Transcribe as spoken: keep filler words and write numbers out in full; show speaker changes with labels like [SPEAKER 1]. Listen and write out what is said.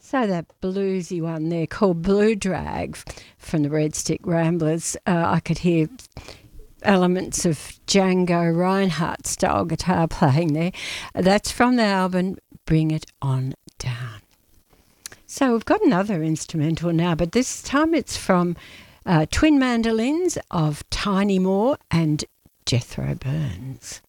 [SPEAKER 1] So that bluesy one there called Blue Drag from the Red Stick Ramblers, uh, I could hear elements of Django Reinhardt style guitar playing there. That's from the album Bring It On Down. So we've got another instrumental now, but this time it's from uh, twin mandolins of Tiny Moore and Jethro Burns.